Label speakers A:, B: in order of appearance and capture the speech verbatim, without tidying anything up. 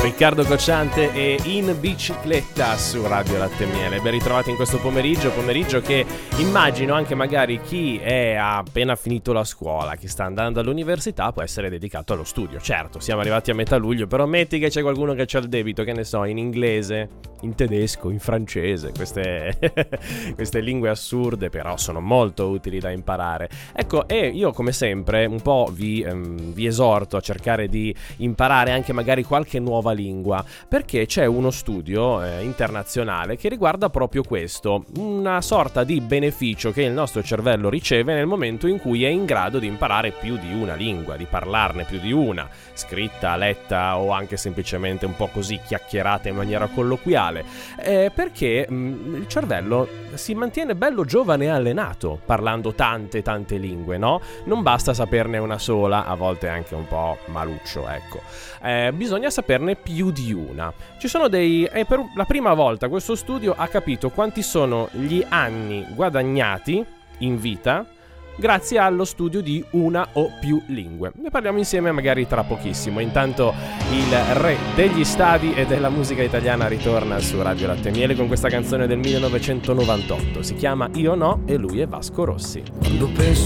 A: Riccardo Cocciante e In Bicicletta su Radio Latte e Miele. Ben ritrovati in questo pomeriggio, pomeriggio che immagino anche magari chi è appena finito la scuola, chi sta andando all'università, può essere dedicato allo studio. Certo, siamo arrivati a metà luglio, però metti che c'è qualcuno che c'ha il debito, che ne so, in inglese, in tedesco, in francese, queste, queste lingue assurde, però sono molto utili da imparare. Ecco, e io come sempre un po' vi, ehm, vi esorto a cercare di imparare anche magari qualche nuova lingua, perché c'è uno studio eh, internazionale che riguarda proprio questo, una sorta di beneficio che il nostro cervello riceve nel momento in cui è in grado di imparare più di una lingua, di parlarne più di una, scritta, letta o anche semplicemente un po' così chiacchierata in maniera colloquiale, eh, perché mh, il cervello si mantiene bello giovane e allenato parlando tante tante lingue, no? Non basta saperne una sola, a volte anche un po' maluccio, ecco. Eh, bisogna saperne più di una. Ci sono dei... E eh, per la prima volta questo studio ha capito quanti sono gli anni guadagnati in vita grazie allo studio di una o più lingue. Ne parliamo insieme magari tra pochissimo. Intanto il re degli stadi e della musica italiana ritorna su Radio Latte e Miele con questa canzone del millenovecentonovantotto. Si chiama Io No e lui è Vasco Rossi.
B: Quando penso